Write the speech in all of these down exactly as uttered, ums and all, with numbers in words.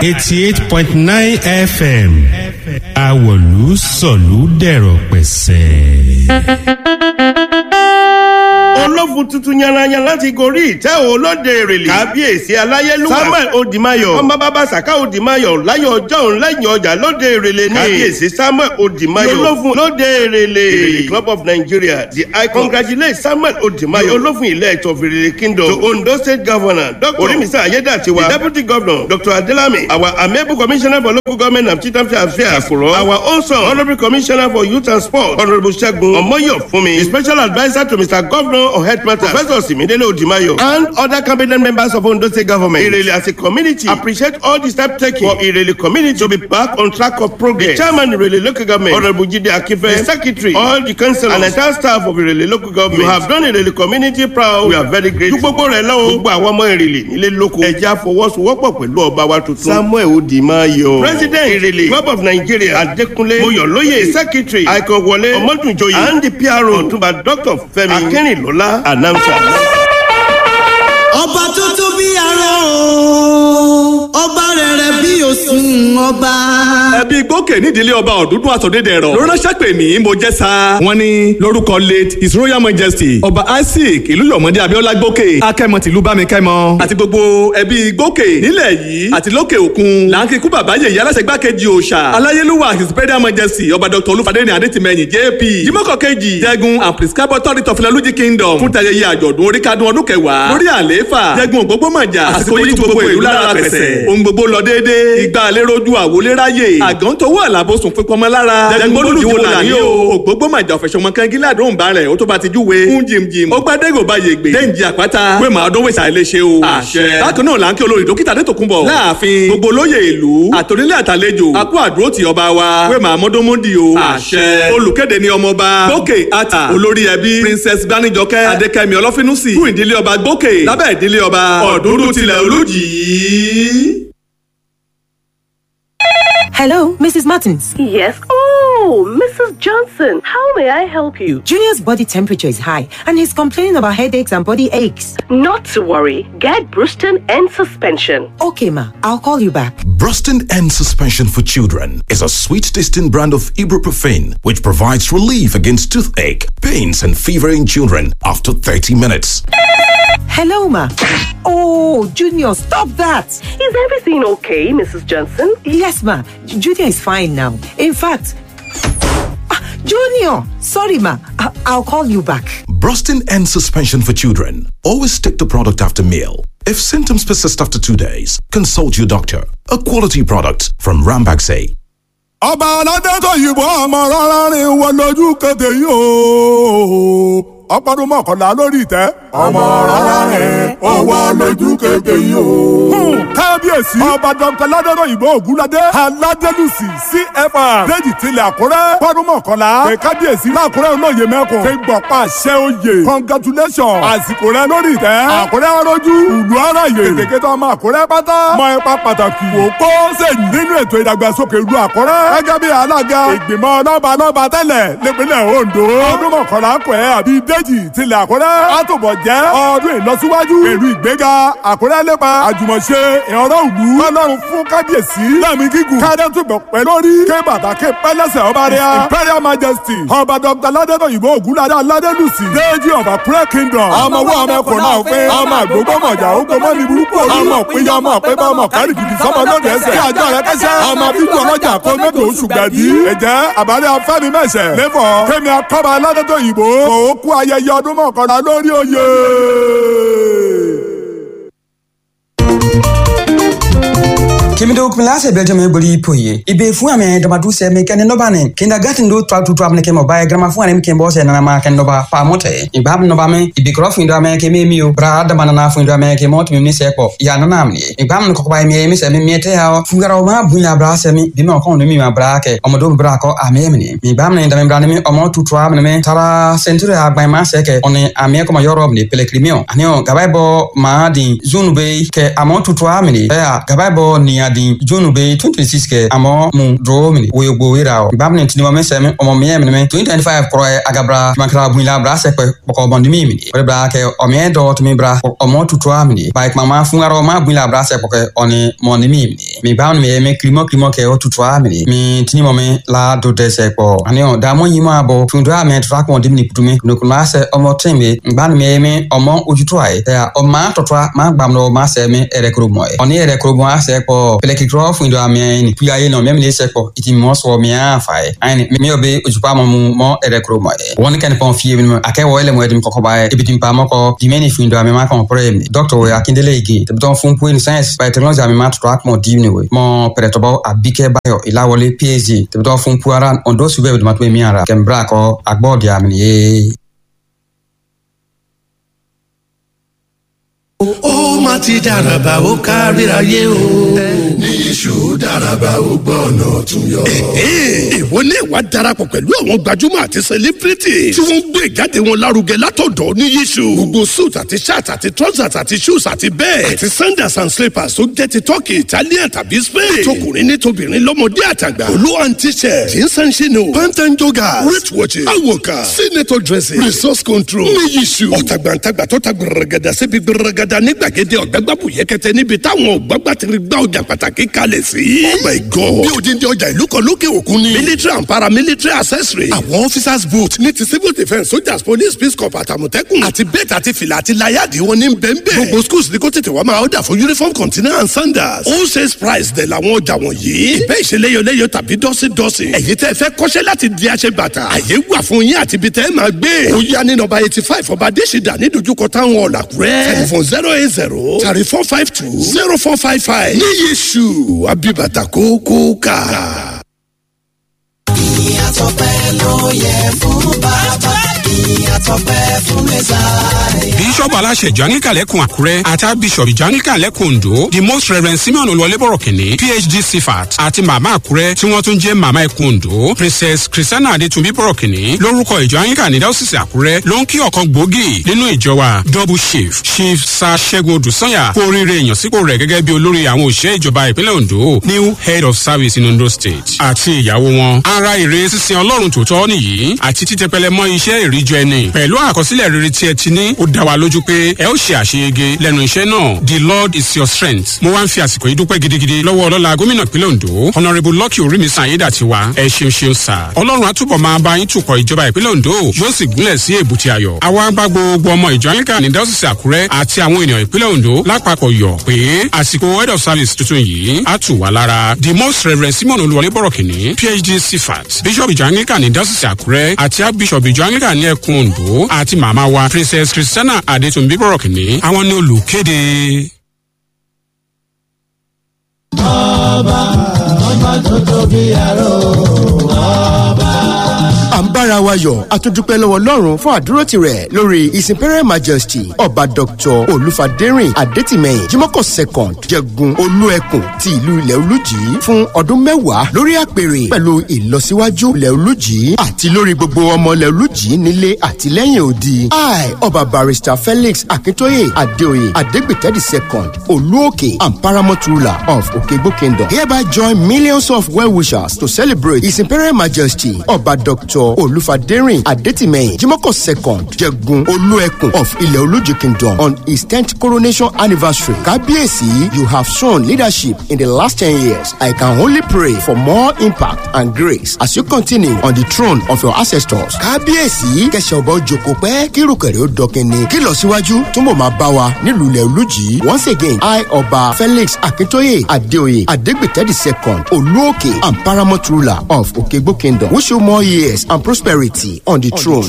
eighty-eight point nine F M Àwọ̀lú sọ̀lú dẹ̀rọ̀ pẹ̀sẹ̀. Olófun tuntun yanranyan láti gorí ìtẹ́ olóde èrèlè. Kábíyèsí aláyélúwà Samuel Odimayo. Ọmọ bàbá Saka Odimayo láyọ̀ ọjọ́ òun lẹ́yìn ọjà lóde èrèlè ní. Kábíyèsí Samuel Odimayo. Olófun lóde èrèlè. Èrèlè Club of Nigeria, the icon. Congratulate Samuel Odimayo. Olófun elect of Èrèlè Kingdom. To Ondo State Governor, Doctor Orimisa Ayedatiwa. The Deputy Governor, Doctor Adelami. Our amiable Commissioner for Local Government and Chieftaincy Affairs. Our own son, Honorable Commissioner for Youth and Sport, Honorable Segun Omoyofumi. The Special Advisor to Mister Governor of Health Matters, Professor Simidele Odimayo, and other cabinet members of Ondo State Government. Irele as a community appreciate all the steps taken for Irele community to be back on track of progress. The Chairman Irele Local Government, Honorable Jide Akife, the Secretary, all the councillors, and entire staff of Irele Local Government. You have done Irele community proud. We are very grateful. Gbogbo rẹ̀ lọ́wọ́ gbogbo àwọn ọmọ Irele nílé lóko. Ẹ jẹ́ àfọwọ́sowọ́pọ̀ pẹ̀lú ọba wa tuntun. Samuel Odimayo. President Irele Club of Nigeria, Adekunle Moyoloye, Secretary, Aikowole Omodunjoye, and the P R O, Ọ̀túnba Doctor Fẹ́mi Akínrìnlọ́lá, announcer. Ọba tó tó bí ara o, ọba rẹ̀rẹ̀ bí òsùn ọba. Ẹbí gbókè nídìílé ọba ọ̀dúndún àtọ̀dẹ́dẹ̀rọ̀ ló ránṣẹ́ pè mí mo jẹ́ sa. Wọ́n ní lórúkọ late his royal majesty ọba Isaac Ìlúyọ̀mọdé Abíọ́lá gbókè akẹ́mọ tìlú Bámikẹ́mọ àti gbogbo ẹbí gbókè nílẹ̀ yìí àti lókè òkun là ń kíkú bàbá yèyí aláṣẹ gbákejì òòṣà aláyélúwà his imperial majesty ọba Doctor Olúfadéni Adétìmẹ́yìn J P Jímọ̀kọ̀ kejì jẹ́gun and prescribe authority of Ilaluji kingdom fún tayẹyẹ àjọ̀dún oríkádún ọdún kẹwàá lórí àlééfà jẹ́gun ògbógbòmọ̀jà àsìkò yìí gbogbo ìlú lára pẹ̀sẹ̀ ohun gbogbo lọ déédéé ìgbà àléròjú àwòléráyè àgàn tó wà lábòsùn fún pọmọ lára jẹ́gun olùdíwò làní o ògbógbòmọ̀jà òfẹsọmọ kan gílẹ̀ àdóhùn bá rẹ̀ ó tó bá ti júwe fún jìmjìm ó gbádẹ́gò bá yègbè dẹ́ǹjì àpáta pé màá dún wèsà ilé ṣe o àṣẹ bákan náà là ń kí olórí dókítà Adétòkunbọ̀ láàfin gbogbo olóyè ìlú àtònílé àtàlejò àkú àdúró ti ọba wa pé màá mọ́dọ́mọ́dì o àṣẹ olùkéde ni ọmọọba gbókè àtà olórí ẹbí princess Gbanijọkẹ́ Adékẹ́mi Ọlọ́fínúsì fún ìdílé ọba gbókè lábẹ́ ìdílé ọba ọ̀dúndún tilẹ̀ olójì. Hello, Missus Martins. Yes. Oh, Missus Johnson, how may I help you? Junior's body temperature is high and he's complaining about headaches and body aches. Not to worry. Get Bruston and suspension. Okay, ma. I'll call you back. Bruston and suspension for children is a sweet-tasting brand of ibuprofen which provides relief against toothache, pains, and fever in children after thirty minutes. Hello, ma. Oh, Junior, stop that. Is everything okay, Missus Johnson? Yes, ma. Junior is fine now. In fact, ah, Junior, sorry, ma. I- I'll call you back. Brustin and suspension for children. Always take the product after meal. If symptoms persist after two days, consult your doctor. A quality product from Rambaxay. Ọba aládé tó yìnbọn ọmọ rárá ni wọn lójú kéde yìí o. Ọpọ́dún mọ́kànlá lórí ìtẹ́. Ọmọ rárá ni ó wà lójú kéde yìí o. Kábíyèsí ọba Dr. Ládẹ́rọ̀ Ìgbò Ògúnládé Aládélùsì C F R Déjì tilẹ̀ Àkúrẹ́. Ọpọ́dún mọ́kànlá. Pé kábíyèsí lákúrẹ́ olóye mẹ́kùn. Ṣé gbọ̀pá ṣẹ́ oyè. Congratulations. Àsìkò rẹ lórí ìtẹ́. Àkúrẹ́ arójú. Ìlú aráyè. Kèkékèké ọmọ Àkúrẹ́ pátá. Mọ ipa pàtàkì. Wò kó sèyí nínú ètò ìdàgbàsókè ìlú Àkúrẹ́. Gẹ́gẹ́ bí alága ìgbìmọ̀ lọ́ba lọ́ba tẹ́lẹ̀ nípínlẹ̀ Ondo. Ọdún mọ̀kànlá kọ̀ ẹ́ àbí Déjì tilẹ̀ Àkúrẹ́. Àtòbọ̀ jẹ́ ọdún ìlọsíwájú. Pẹ̀lú ìgbéga Àkúrẹ́ lépa àjùmọ̀ṣe ìrọ̀rọ̀ ìlú. Ọlọ́run fún kábíyèsí. Lẹ́mí gígùn. Kádé túbọ̀ pẹ́ lórí. Ké bàtà ké pẹ́lẹ́sẹ̀ ọba rẹ̀. Imperial Majesty. Ọba Doctor Ládẹ́rọ̀ Ìgbò Ògúnládé Aládélùsì. Déjì of Àkúrẹ́ Kingdom. Ọmọ wọ ọmọ ẹkùn náà fẹ́. Ọmọ àgbógbó mọ̀jà ó gbọmọ́ ní burúkú. Ọmọ òpínyà ọmọ ọ̀pẹ́ bá ọmọ kárì gidi sọmọ lóde ẹsẹ̀. Kí àjọ rẹ kẹ́sẹ́. Ọmọ bíjú ọlọ́jà kó mẹ́tò oṣù gbàdí. Ẹ̀jẹ̀ àbálẹ̀ afẹ́mi mẹ́sẹ̀. Lẹ́fọ̀ Kémi Akọ́ba Aládẹ́rọ̀ Ìgbò. Kò ó kú ayẹyẹ ọdún mọ̀kànlá lórí oyè. Kimi do kumila se belje me boli poye ibe fu ame dama du se me ken no bane kinda gatin do twa tu twa me ke mo bae grama fu ame ke bo se na ma ken no ba pa mote ibab no ba me ibe kro fu ndo ame ke me mi o bra da bana na fu ndo ame ke mo to mi se ko ya na nam ni ibam no ko ba me mi se me me te ha fu gara o ma bu ya bra se mi bi no ko no mi ma bra ke o mo do bra ko ame mi ni mi bam ne da me bra ni o mo tu twa me me tara century agba ma se ke oni ame ko ma yorob ni pelekrimio ani o gabai bo ma di zunu be ke amo tu twa me ni ya gabai bo ni di jonu be twenty twenty-six ke amo mu dro mini we gbo we ra bam ne tini mo me se me o mo me me me twenty twenty-five kro agabra makra buila bra se pe ko bondi mi mi we bra ke o me do to mi bra o mo tutu amini ba mama fun aro ma buila bra se ko ke oni mo ni mi mi mi ba mi me klimo klimo ke o tutwa mi mi tini mo me la do de se po ani o da mo yin ma bo fun do me tra ko dim ni putume no ko ma se omo tin me ba mi me omo ojutwa e ya o ma totwa ma gba no ma se me ere kro mo e oni ere kro mo ase po pele ki kro fun do me ni puya ye no me me se po iti mo so me a fa e ani me obe ojupwa mo mo ere kro mo e woni kan pon fie mi ake wo ele mo edim ko ko ba e bitim pa mo ko di me ni fun do me ma ko pro e doctor we akindele igi te don fun point science by technology me ma totwa mo di ni we mo peretobo abike bayo ilawole phd te don fun puara ondo sube de matwe mi ara kembra ko agbodi amni e ó má ti dàràbà ó káríayé o. ní iṣu dàràbà ó gbọ́nà tún yọ. ìwọ ní ìwà darapọ̀ pẹ̀lú àwọn gbajúmọ̀ àti celebrity tí wọ́n ń gbé ìjáde wọn lárugẹ látọ̀dọ̀ ní iṣu. gbogbo suit àti shirt àti trousers àti shoes àti bẹ́ẹ̀ àti sandals and slippers tó jẹ́ ti turkey italian tàbí spain. tọkùnrin ní tobìnrin lọ́mọdé àtàgbà. olú and t-shirt jeans and chino pant and joggers wrist watches awoka senator dressing resource control ní iṣu. ọ̀tàgbàǹtàgbà tó ta gbẹrẹgẹdà síbi gbẹrẹgẹdà ní gbàgede ọ̀gbẹ́gbàbù yẹkẹtẹ níbi táwọn ọ̀gbàgbà ti gbá ọjà pàtàkì kalẹ̀ sí. oh my god bí odindi ọjà ìlú kan lókè òkun ni. military and paramilitary accessory. àwọn officers boot ní ti civil defence soldiers police peace corps àtàmọ̀tẹ́kùn. àti bẹ́ẹ̀tì àti fìlà àti láyàdì wọn ní bẹ́ẹ̀nbẹ́ẹ̀. gbogbo schools ní kó tètè wá máa ọ̀dà fún uniform container and sandals. all sales price dẹ̀ làwọn ọjà wọ̀nyí. ìbẹ́ ìṣeléyọléyọ tàbí dọ́sídọ́sí. ẹ̀yin tẹ́ fẹ́ kọ́ṣẹ́ láti di aṣẹ bàtà. àyè wà fún yín àti ibi tẹ́ máa gbé. ó yá ní nọ́mbà eighty five ọba adésìdá ní dojúkọ táwọn ọ̀làkúrẹ́. telephone zero eight zero thirty four five two zero four five five. ní yéṣu abibata kókó ká. ìyàtọ̀ pẹ́ ló yẹ fún bàbá ìyàtọ̀ pẹ́ fún mẹ́sàáyà. bíṣọ̀bù aláṣẹ ìjọ anglican lẹ́kùn àkúrẹ́ àti bíṣọ̀bù ìjọ anglican lẹ́kùn ondo the most reverend simeon olúwọlébọ̀rọ̀ kìnní phd cfat àti màmá àkúrẹ́ tí wọ́n tún jẹ́ màmá ẹkùn ondo princess christiana adetunbi bọ̀rọ̀ kìnní lórúkọ ìjọ anglican ní dáwọ́sísì àkúrẹ́ ló ń kí ọ̀kan gbòógì nínú ìjọ wa double chief chief sir ṣẹ́gun odùsanya kú oríire ìyànsípò rẹ̀ gẹ́gẹ́ bí olórí àwọn òṣìṣẹ́ ìjọba ìpínlẹ̀ ondo new head of service in ondo state àti ìyàwó wọn ara ìre sísin ọlọ́run tòótọ́ nìyí àti títẹpẹlẹ mọ́ iṣẹ́ ìríjọ ẹni pẹ̀lú àkọsílẹ̀ rere tí ẹ ti ní ó dá wa lójú pé ẹ ó ṣe àṣeyege lẹ́nu iṣẹ́ náà the lord is your strength mo wá ń fi àsìkò yìí dúpẹ́ gidigidi lọ́wọ́ ọlọ́lá gómìnà ìpínlẹ̀ ondo honourable lucky orimisan ayédàtiwa ẹ ṣeun ṣeun sà ọlọ́run àtúbọ̀ máa bá yín tukọ̀ ìjọba ìpínlẹ̀ ondo yóò sì gúnlẹ̀ sí èbúté ayọ̀ àwa bá gbogbo ọmọ ìjọ anglican ní dáwọ́sísì àkúrẹ́ àti àwọn ènìyàn ìpínlẹ̀ ondo lápapọ̀ yọ̀ pé àsìkò head of service tuntun yìí á tù wá lára the most reverend simon olúwọlébọ̀rọ̀ kìnní phd cfat bishop ìjọ anglican ní dáwọ́sísì àkúrẹ́ àti archbishop ìjọ anglican ní ẹkùn ondo àti màmá wa princess christiana adetunbi bọ̀rọ̀ kìnní àwọn ní olùkéde. ọba ọba tó tóbi àrò ọba. à ń bára wa yọ̀ a tún dúpẹ́ lọ́wọ́ ọlọ́run fún àdúró tirẹ̀ lórí his imperial majesty ọba dr olúfadérìn adétìmẹ̀yìn jimoh second jẹgun olúẹkùn ti ìlú ilẹ̀ olújì fún ọdún mẹ́wàá lórí àpèrè pẹ̀lú ìlọsíwájú ilẹ̀ olújì àti lórí gbogbo ọmọ ilẹ̀ olújì nílé àti lẹ́yìn odi. I ọba barrister felix akintoye adeoye adegbitedi second olúòkè and paramount ruler of okegbo kingdom hereby join millions of well-wishers to celebrate his imperial majesty ọba dr olúfadérìn adétìmẹ̀yìn jimoh second jẹgun olúẹkùn of ilẹ̀ olújì kingdom on his tenth coronation anniversary. kábíyèsí, you have shown leadership in the last ten years. I can only pray for more impact and grace as you continue on the throne of your ancestors. kábíyèsí, kẹsàn ọba òjòkó pẹ́ kírùkẹ̀rẹ̀ ó dọkẹ́ni kí lọ síwájú túnbọ̀ máa bá wa nílùú ilẹ̀ olújì. once again I ọba felix akintoye adeoye adegbitedi second olúòkè and paramount ruler of okegbo kingdom wish you more years and prosperity on the throne.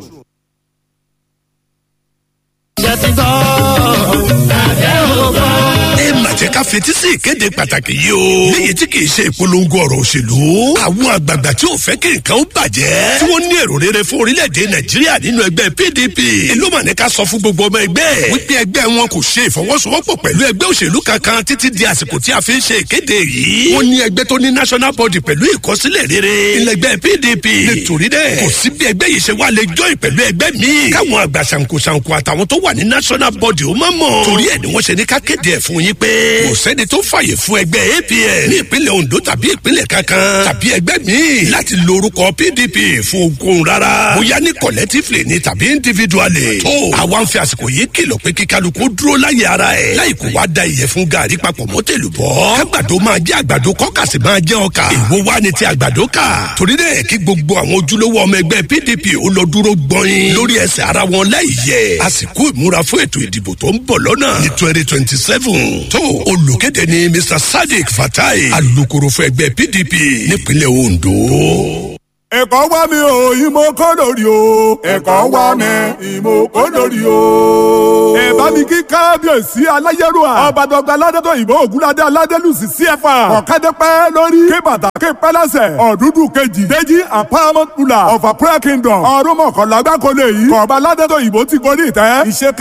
ẹ mà jẹ́ ká fetí sí ìkéde pàtàkì yìí o. léyìí tí kìí ṣe ìpolongo ọ̀rọ̀ òṣèlú. àwọn àgbààgbà tí ò fẹ́ kí nǹkan ó bàjẹ́. tí wọ́n ní èrò rere fún orílẹ̀-èdè nàìjíríà nínú ẹgbẹ́ p d p. èló mà ní ká sọ fún gbogbo ọmọ ẹgbẹ́. wípé ẹgbẹ́ wọn kò ṣe ìfọwọ́sowọ́pọ̀ pẹ̀lú ẹgbẹ́ òṣèlú kankan títí di àsìkò tí a fi ń ṣe ìkéde yìí. wọ́n ní ẹgbẹ́ tó ní national body pẹ̀lú ìkọsílẹ̀ rere. ilẹ̀gbẹ́ p d p. nítorí dẹ́ kò sí bí ẹgbẹ́ yìí ṣe wá lè join pẹ̀lú ẹgbẹ́ míì. káwọn àgbà ṣàǹkóṣàǹkó àtàwọn tó wà ní national body ó má mọ̀. torí ẹ̀ ni wọ́n ṣe ní ká kéde ẹ̀ fún yín pé kò sẹ́ni tó fàyè fún ẹgbẹ́ A P N ní ìpínlẹ̀ Ondo tàbí ìpínlẹ̀ kankan tàbí ẹgbẹ́ míì láti lo orúkọ P D P fún ohunkóhun rárá bóyá ní collectively ni tàbí individually. tó àwa ń fi àsìkò yìí kìlọ̀ pé kí kálukú dúró láyé ara ẹ̀ láì kó wá da ìyẹ̀fun gàrí papọ̀ mọ́tẹ́lù bọ́. kágbàdo máa jẹ́ àgbàdo kọ́kà sì máa jẹ́ ọkà. èwo wá ni ti àgbàdo kà. torí dẹ̀ kí gbogbo àwọn ojúlówó ọmọ ẹgbẹ́ P D P ó lọ dúró gbọ́n lórí ẹsẹ̀ ara wọn láì yẹ. àsìkò ìmúra fún ètò ìdìbò tó ń bọ̀ lọ́nà ní twenty twenty seven. tó olùkéde ni Mr Sadiq Fatai alukoro fún ẹgbẹ́ P D P nípínlẹ̀ Ondo. ẹ̀kọ́ wá mi ò ìmọ̀ kọ́ lórí o. ẹ̀kọ́ wá mi ìmọ̀ kọ́ lórí o. ẹ bá mi kí kábíyèsí aláyẹ̀rúà. ọba dọ̀gba aládẹ́tọ̀ ìbò ògúnládé aládélùsì C F R. ọ̀kadẹ́pẹ́ lórí. ké bàtà ké pẹ́lẹ́sẹ̀. ọ̀dúndún kejì. Deji and paramount ruler of a prayer kingdom. ọdún mọ̀kànlá gbáko lè yí. kọ̀ọ̀ba aládẹ́tọ̀ ìbò ti gorí ìtẹ́. ìṣe